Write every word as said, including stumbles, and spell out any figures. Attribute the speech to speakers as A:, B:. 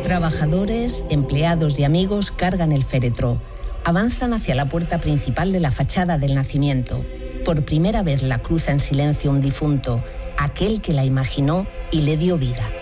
A: Trabajadores, empleados y amigos cargan el féretro. Avanzan hacia la puerta principal de la fachada del nacimiento. Por primera vez la cruza en silencio un difunto, aquel que la imaginó y le dio vida.